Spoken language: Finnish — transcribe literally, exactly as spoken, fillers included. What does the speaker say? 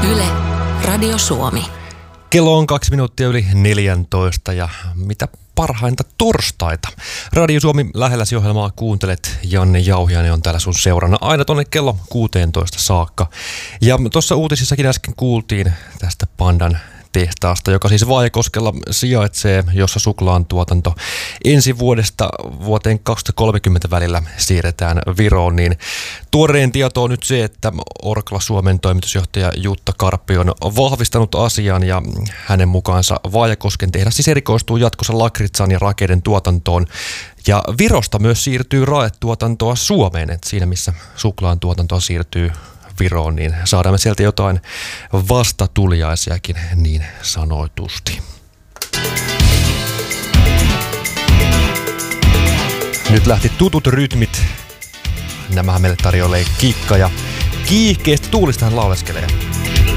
Yle, Radio Suomi. Kello on kaksi minuuttia yli neljäntoista ja mitä parhainta torstaita. Radio Suomi lähelläsi ohjelmaa kuuntelet. Janne Jauhiainen on täällä sun seurana aina tonne kello kuusitoista saakka. Ja tuossa uutisissakin äsken kuultiin tästä Pandan tehtaasta, joka siis Vaajakoskella sijaitsee, jossa suklaan tuotanto ensi vuodesta vuoteen kaksituhattakolmekymmentä välillä siirretään Viroon. Niin tuoreen tieto on nyt se, että Orkla Suomen toimitusjohtaja Jutta Karppi on vahvistanut asian ja hänen mukaansa Vaajakosken tehdas siis erikoistuu jatkossa lakritsan ja rakeiden tuotantoon. Ja Virosta myös siirtyy raetuotantoa Suomeen, että siinä missä suklaan tuotantoa siirtyy Viroon, niin saadaan me sieltä jotain vastatuliaisiakin niin sanotusti. Nyt lähti tutut rytmit. Nämähän meille tarjoilee Kikka ja kiihkeästi tuulistahan lauleskelee.